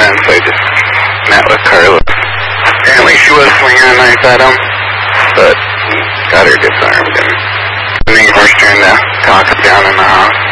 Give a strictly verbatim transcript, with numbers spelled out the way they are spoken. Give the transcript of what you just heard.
then, so I just met with Carla. Apparently she was swinging a knife at him, but he got her disarmed, and the neighbors turned the talk down in the house.